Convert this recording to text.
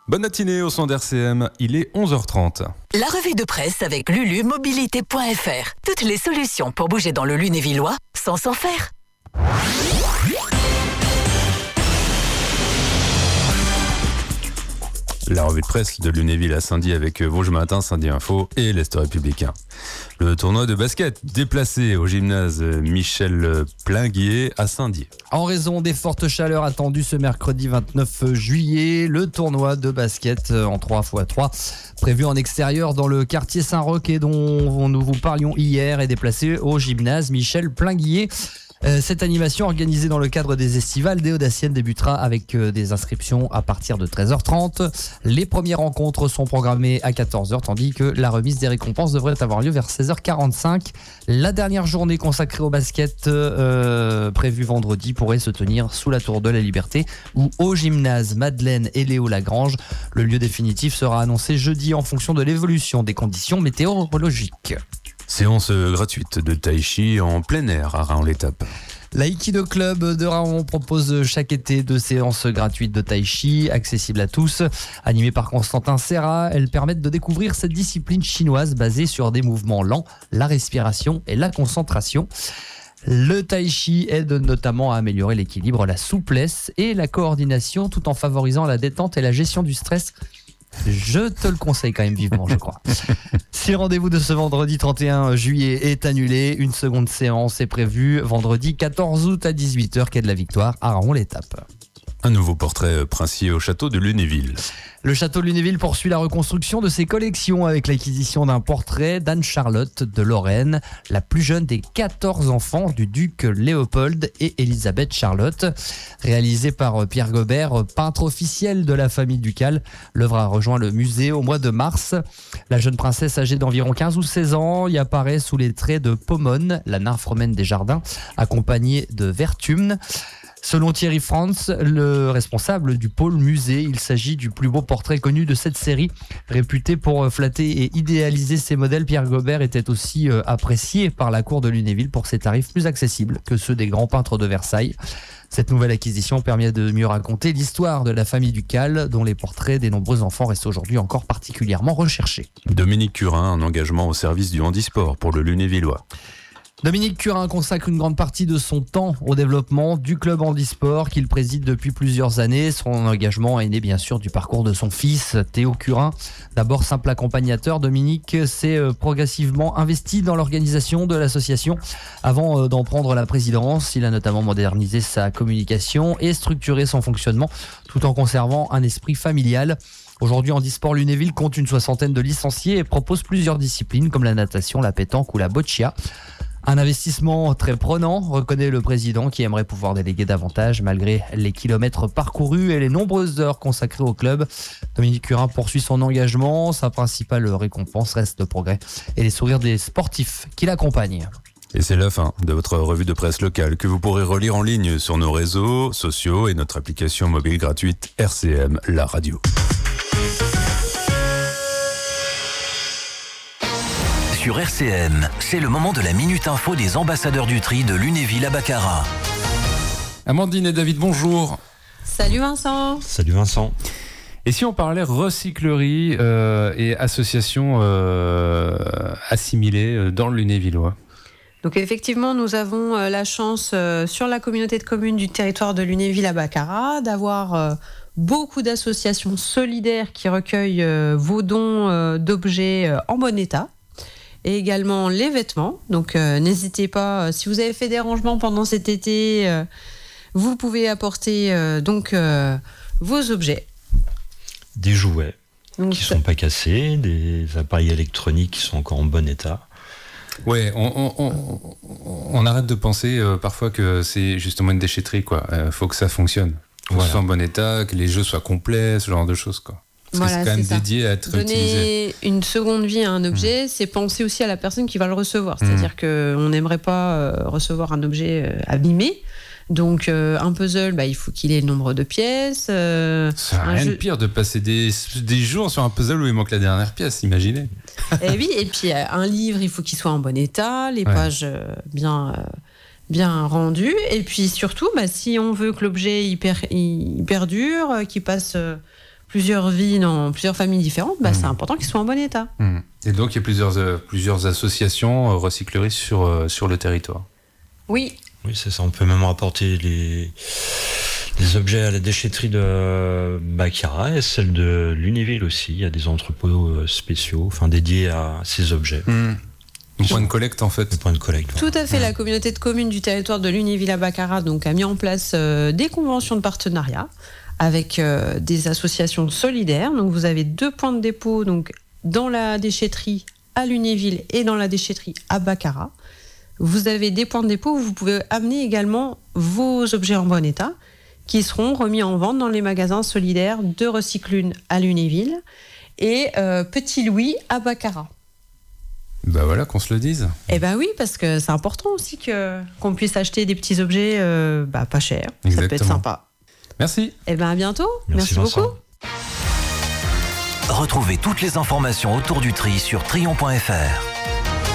Bonne matinée au son d'RCM, il est 11h30. La revue de presse avec lulumobilité.fr. Toutes les solutions pour bouger dans le Lunévillois sans s'en faire. La revue de presse de Lunéville à Saint-Dié avec Vosges Matin, Saint-Dié Info et l'Est Républicain. Le tournoi de basket déplacé au gymnase Michel Plinguier à Saint-Dié. En raison des fortes chaleurs attendues ce mercredi 29 juillet, le tournoi de basket en 3x3 prévu en extérieur dans le quartier Saint-Roch et dont nous vous parlions hier est déplacé au gymnase Michel Plinguier. Cette animation organisée dans le cadre des estivales des Audaciennes débutera avec des inscriptions à partir de 13h30. Les premières rencontres sont programmées à 14h tandis que la remise des récompenses devrait avoir lieu vers 16h45. La dernière journée consacrée au basket prévue vendredi pourrait se tenir sous la Tour de la Liberté ou au gymnase Madeleine et Léo Lagrange. Le lieu définitif sera annoncé jeudi en fonction de l'évolution des conditions météorologiques. Séance gratuite de tai chi en plein air à Raon-l'Étape. L'Aïkido Club de Raon propose chaque été 2 séances gratuites de tai chi, accessibles à tous. Animées par Constantin Serra, elles permettent de découvrir cette discipline chinoise basée sur des mouvements lents, la respiration et la concentration. Le tai chi aide notamment à améliorer l'équilibre, la souplesse et la coordination tout en favorisant la détente et la gestion du stress. Je te le conseille quand même vivement, je crois. Si le rendez-vous de ce vendredi 31 juillet est annulé, une seconde séance est prévue vendredi 14 août à 18h, quai de la Victoire à Raon-l'Étape. Un nouveau portrait princier au château de Lunéville. Le château de Lunéville poursuit la reconstruction de ses collections avec l'acquisition d'un portrait d'Anne-Charlotte de Lorraine, la plus jeune des 14 enfants du duc Léopold et Elisabeth Charlotte. Réalisé par Pierre Gobert, peintre officiel de la famille ducale, l'œuvre a rejoint le musée au mois de mars. La jeune princesse âgée d'environ 15 ou 16 ans y apparaît sous les traits de Pomone, la nymphe romaine des jardins, accompagnée de Vertumne. Selon Thierry Franz, le responsable du pôle musée, il s'agit du plus beau portrait connu de cette série. Réputé pour flatter et idéaliser ses modèles, Pierre Gobert était aussi apprécié par la cour de Lunéville pour ses tarifs plus accessibles que ceux des grands peintres de Versailles. Cette nouvelle acquisition permet de mieux raconter l'histoire de la famille ducale, dont les portraits des nombreux enfants restent aujourd'hui encore particulièrement recherchés. Dominique Curin, un engagement au service du handisport pour le Lunévillois. Dominique Curin consacre une grande partie de son temps au développement du club handisport qu'il préside depuis plusieurs années. Son engagement est né bien sûr du parcours de son fils Théo Curin. D'abord simple accompagnateur, Dominique s'est progressivement investi dans l'organisation de l'association avant d'en prendre la présidence. Il a notamment modernisé sa communication et structuré son fonctionnement tout en conservant un esprit familial. Aujourd'hui, Handisport Lunéville compte une 60aine de licenciés et propose plusieurs disciplines comme la natation, la pétanque ou la boccia. Un investissement très prenant, reconnaît le président qui aimerait pouvoir déléguer davantage malgré les kilomètres parcourus et les nombreuses heures consacrées au club. Dominique Curin poursuit son engagement, sa principale récompense reste le progrès et les sourires des sportifs qui l'accompagnent. Et c'est la fin de votre revue de presse locale que vous pourrez relire en ligne sur nos réseaux sociaux et notre application mobile gratuite RCM, la radio. Sur RCM, c'est le moment de la Minute Info des ambassadeurs du tri de Lunéville à Baccarat. Amandine et David, bonjour. Salut Vincent. Salut Vincent. Et si on parlait recyclerie et associations assimilées dans le Lunévillois ? Donc effectivement, nous avons la chance sur la communauté de communes du territoire de Lunéville à Baccarat d'avoir beaucoup d'associations solidaires qui recueillent vos dons d'objets en bon état. Et également les vêtements. Donc n'hésitez pas, si vous avez fait des rangements pendant cet été, vous pouvez apporter vos objets. Des jouets qui ne sont pas cassés, des appareils électroniques qui sont encore en bon état. Ouais, on arrête de penser parfois que c'est justement une déchetterie, quoi. Faut que ça fonctionne. Faut que ce soit en bon état, que les jeux soient complets, ce genre de choses, quoi. Parce que c'est quand même dédié à être utilisé. Donner une seconde vie à un objet, c'est penser aussi à la personne qui va le recevoir. C'est-à-dire qu'on n'aimerait pas recevoir un objet abîmé. Donc un puzzle, il faut qu'il ait le nombre de pièces. C'est rien de pire de passer des jours sur un puzzle où il manque la dernière pièce, imaginez. Et oui, et puis un livre, il faut qu'il soit en bon état, les pages bien rendues. Et puis surtout, si on veut que l'objet il perdure, qu'il passe plusieurs vies dans plusieurs familles différentes, c'est important qu'ils soient en bon état. Et donc, il y a plusieurs associations recycleries sur le territoire. Oui. Oui, c'est ça. On peut même rapporter les objets à la déchetterie de Baccarat et celle de Lunéville aussi. Il y a des entrepôts spéciaux, dédiés à ces objets. Un point de collecte, en fait. Un point de collecte. Tout à fait. La communauté de communes du territoire de Lunéville à Baccarat a mis en place des conventions de partenariat avec des associations solidaires. Donc, vous avez 2 points de dépôt dans la déchetterie à Lunéville et dans la déchetterie à Baccarat. Vous avez des points de dépôt où vous pouvez amener également vos objets en bon état qui seront remis en vente dans les magasins solidaires de Recyclune à Lunéville et Petit Louis à Baccarat. Voilà, qu'on se le dise. Oui, parce que c'est important aussi qu'on puisse acheter des petits objets pas chers. Exactement. Ça peut être sympa. Merci. À bientôt. Merci Vincent. beaucoup. Retrouvez toutes les informations autour du tri sur trion.fr.